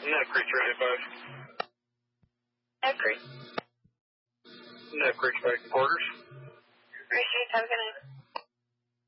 Nut Creek 35. Nut Creek. Nut Creek back in quarters. Appreciate it. Have a good night.